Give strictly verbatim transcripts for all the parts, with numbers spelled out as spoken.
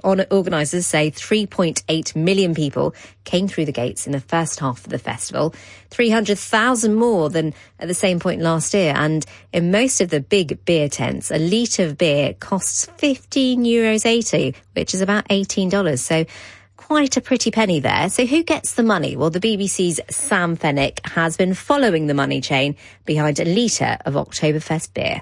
Organisers say three point eight million people came through the gates in the first half of the festival, three hundred thousand more than at the same point last year. And in most of the big beer tents, a litre of beer costs fifteen euros eighty, which is about eighteen dollars. So quite a pretty penny there. So who gets the money? Well, the B B C's Sam Fennick has been following the money chain behind a litre of Oktoberfest beer.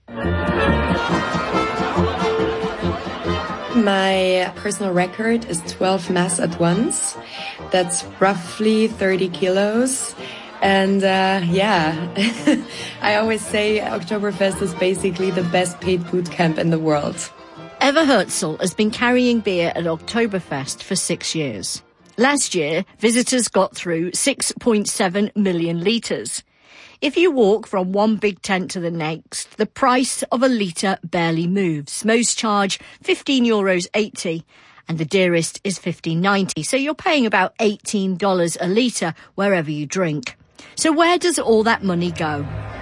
My personal record is twelve mass at once. That's roughly thirty kilos. And uh, yeah, I always say Oktoberfest is basically the best paid boot camp in the world. Eva Herzl has been carrying beer at Oktoberfest for six years. Last year, visitors got through six point seven million litres. If you walk from one big tent to the next, the price of a litre barely moves. Most charge fifteen euros eighty, and the dearest is fifteen ninety. So you're paying about eighteen dollars a litre wherever you drink. So where does all that money go?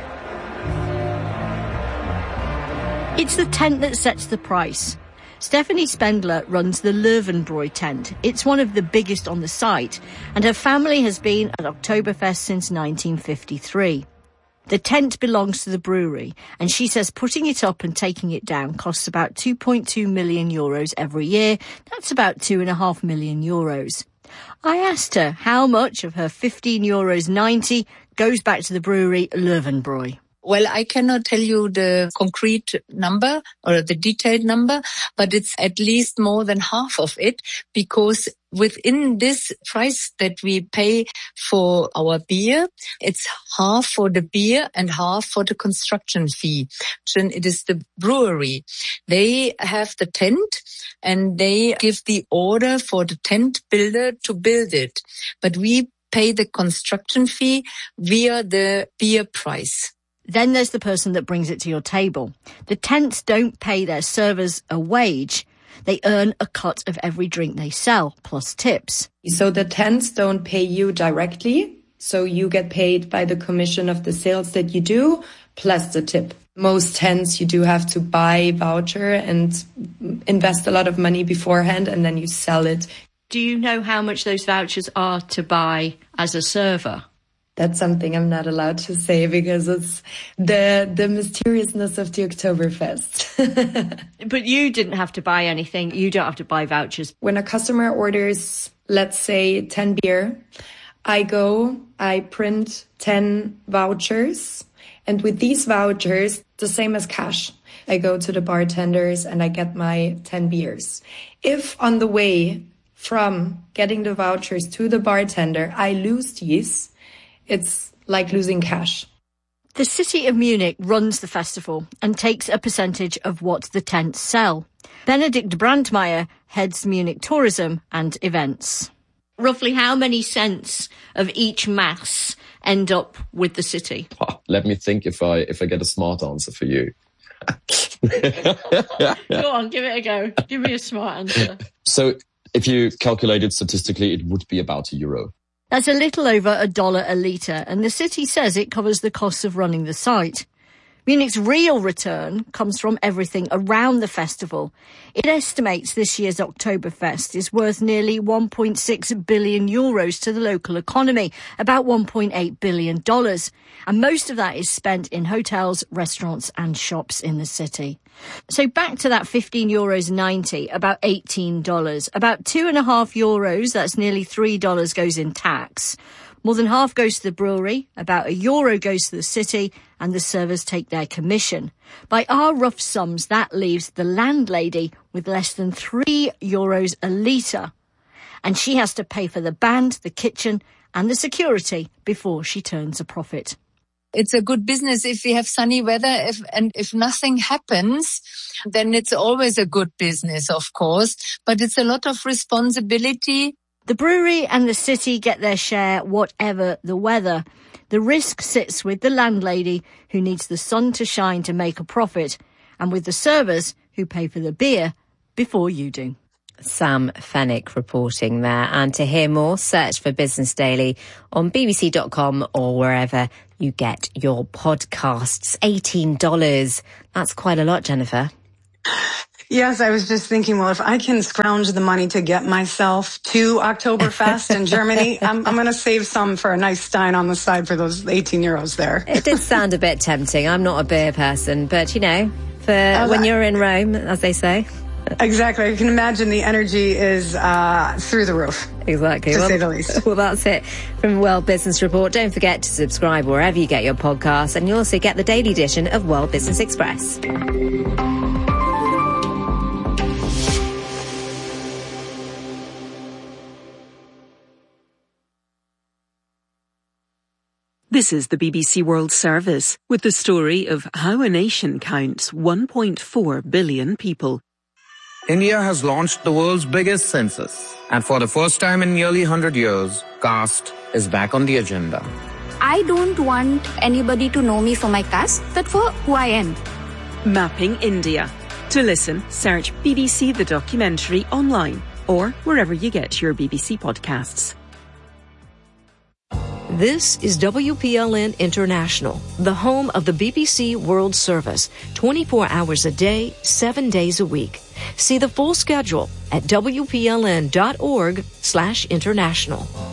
It's the tent that sets the price. Stephanie Spendler runs the Löwenbräu tent. It's one of the biggest on the site, and her family has been at Oktoberfest since nineteen fifty-three. The tent belongs to the brewery, and she says putting it up and taking it down costs about two point two million euros every year. That's about two and a half million euros. I asked her how much of her fifteen euros ninety goes back to the brewery Löwenbräu. Well, I cannot tell you the concrete number or the detailed number, but it's at least more than half of it, because within this price that we pay for our beer, it's half for the beer and half for the construction fee. And it is the brewery. They have the tent and they give the order for the tent builder to build it. But we pay the construction fee via the beer price. Then there's the person that brings it to your table. The tents don't pay their servers a wage. They earn a cut of every drink they sell, plus tips. So the tents don't pay you directly. So you get paid by the commission of the sales that you do, plus the tip. Most tents you do have to buy voucher and invest a lot of money beforehand, and then you sell it. Do you know how much those vouchers are to buy as a server? That's something I'm not allowed to say because it's the the mysteriousness of the Oktoberfest. But you didn't have to buy anything. You don't have to buy vouchers. When a customer orders, let's say, ten beer, I go, I print ten vouchers. And with these vouchers, the same as cash, I go to the bartenders and I get my ten beers. If on the way from getting the vouchers to the bartender, I lose these, it's like losing cash. The city of Munich runs the festival and takes a percentage of what the tents sell. Benedikt Brandmeier heads Munich Tourism and Events. Roughly how many cents of each mass end up with the city? Oh, let me think if I if I get a smart answer for you. Go on, give it a go. Give me a smart answer. So if you calculate it statistically, it would be about a euro. That's a little over a dollar a litre, and the city says it covers the costs of running the site. Munich's real return comes from everything around the festival. It estimates this year's Oktoberfest is worth nearly one point six billion euros to the local economy, about one point eight billion dollars. And most of that is spent in hotels, restaurants and shops in the city. So back to that fifteen euros ninety, about eighteen dollars. About two and a half euros, that's nearly three dollars, goes in tax. More than half goes to the brewery, about a euro goes to the city, and the servers take their commission. By our rough sums, that leaves the landlady with less than three euros a litre. And she has to pay for the band, the kitchen, and the security before she turns a profit. It's a good business if we have sunny weather, if, and if nothing happens, then it's always a good business, of course. But it's a lot of responsibility. The brewery and the city get their share whatever the weather. The risk sits with the landlady, who needs the sun to shine to make a profit, and with the servers, who pay for the beer before you do. Sam Fennick reporting there. And to hear more, search for Business Daily on b b c dot com or wherever you get your podcasts. eighteen dollars. That's quite a lot, Jennifer. Yes, I was just thinking, well, if I can scrounge the money to get myself to Oktoberfest in Germany, I'm, I'm going to save some for a nice stein on the side for those eighteen euros there. It did sound a bit tempting. I'm not a beer person, but, you know, for uh, when you're in Rome, as they say. Exactly. I can imagine the energy is uh, through the roof. Exactly. To well, say the least. Well, that's it from World Business Report. Don't forget to subscribe wherever you get your podcasts, and you also get the daily edition of World Business Express. This is the B B C World Service with the story of how a nation counts one point four billion people. India has launched the world's biggest census, and for the first time in nearly one hundred years, caste is back on the agenda. I don't want anybody to know me for my caste, but for who I am. Mapping India. To listen, search B B C The Documentary online or wherever you get your B B C podcasts. This is W P L N International, the home of the B B C World Service, twenty-four hours a day, seven days a week. See the full schedule at W P L N dot org slash international.